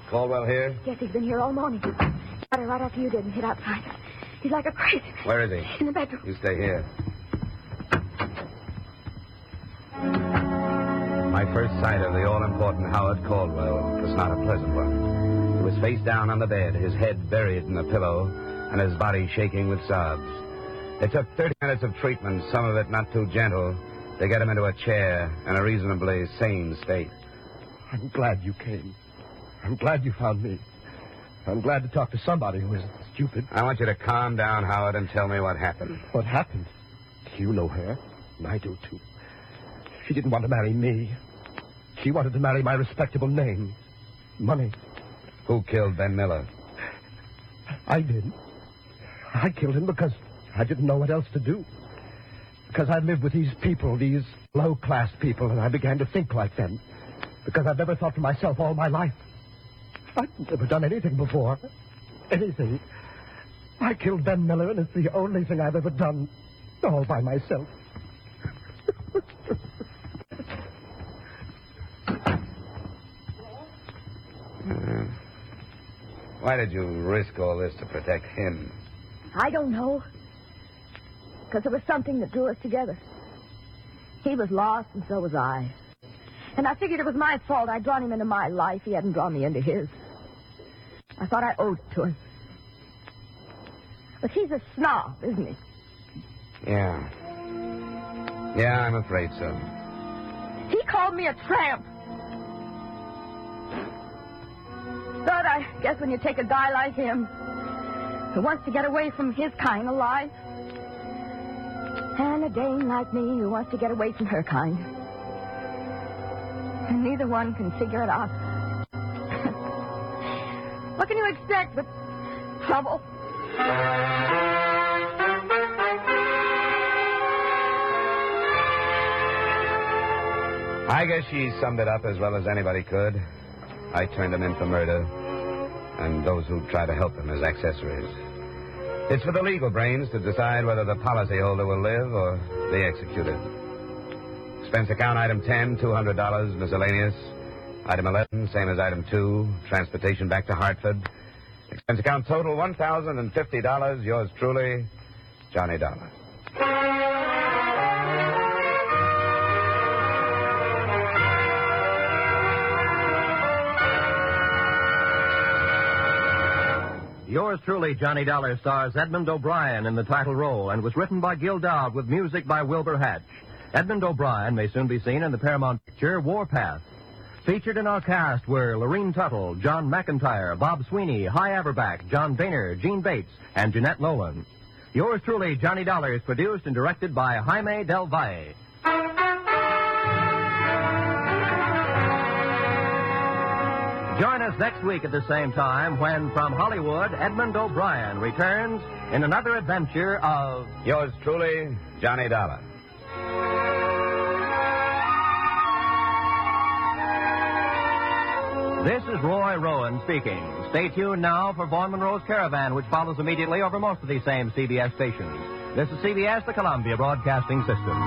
Caldwell here? Yes, he's been here all morning. Got her right after you did and hid outside. He's like a crazy. Where is he? In the bedroom. You stay here. My first sight of the all-important Howard Caldwell was not a pleasant one. He was face down on the bed, his head buried in the pillow, and his body shaking with sobs. It took 30 minutes of treatment, some of it not too gentle, to get him into a chair in a reasonably sane state. I'm glad you came. I'm glad you found me. I'm glad to talk to somebody who isn't stupid. I want you to calm down, Howard, and tell me what happened. What happened? You know her, and I do, too. She didn't want to marry me. She wanted to marry my respectable name. Money. Who killed Ben Miller? I did. I killed him because I didn't know what else to do. Because I lived with these people, these low-class people, and I began to think like them. Because I've never thought for myself all my life. I've never done anything before. Anything. I killed Ben Miller, and it's the only thing I've ever done all by myself. Why did you risk all this to protect him? I don't know. Because there was something that drew us together. He was lost, and so was I. And I figured it was my fault. I'd drawn him into my life. He hadn't drawn me into his. I thought I owed it to him. But he's a snob, isn't he? Yeah. Yeah, I'm afraid so. He called me a tramp. But I guess when you take a guy like him, who wants to get away from his kind of life, and a dame like me who wants to get away from her kind, and neither one can figure it out. What can you expect but trouble? I guess she summed it up as well as anybody could. I turned him in for murder, and those who try to help him as accessories. It's for the legal brains to decide whether the policyholder will live or the executed. Expense account item 10, $200, miscellaneous. Item 11, same as item 2, transportation back to Hartford. Expense account total, $1,050. Yours truly, Johnny Dollar. Yours truly, Johnny Dollar, stars Edmund O'Brien in the title role and was written by Gil Dowd with music by Wilbur Hatch. Edmund O'Brien may soon be seen in the Paramount picture Warpath. Featured in our cast were Lorene Tuttle, John McIntyre, Bob Sweeney, Hy Averback, John Boehner, Gene Bates, and Jeanette Nolan. Yours truly, Johnny Dollar, is produced and directed by Jaime Del Valle. Join us next week at the same time when, from Hollywood, Edmund O'Brien returns in another adventure of... Yours truly, Johnny Dollar. This is Roy Rowan speaking. Stay tuned now for Vaughn Monroe's Caravan, which follows immediately over most of these same CBS stations. This is CBS, the Columbia Broadcasting System.